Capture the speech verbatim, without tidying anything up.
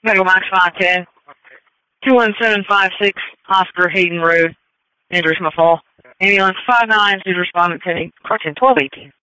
Mega Max five ten. two one seven five six Oscar Hayden Road, Andrews Fall. Ambulance five nine, who's respondent ten, correction twelve eighteen.